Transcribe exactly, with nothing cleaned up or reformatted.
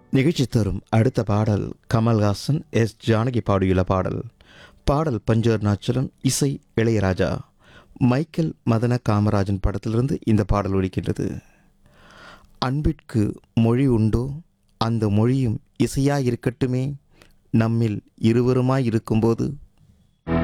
நிகழ்ச்சி தரும் அடுத்த பாடல் கமல்ஹாசன் எஸ் ஜானகி பாடியுள்ள பாடல். பாடல் பஞ்சர் நாச்சலம், இசை இளையராஜா. மைக்கேல் மதன காமராஜன் படத்திலிருந்து இந்த பாடல் ஒலிக்கின்றது. அன்பிற்கு மொழி உண்டோ, அந்த மொழியும் இசையாயிருக்கட்டுமே, நம்மில் இருவருமாய் இருக்கும்போது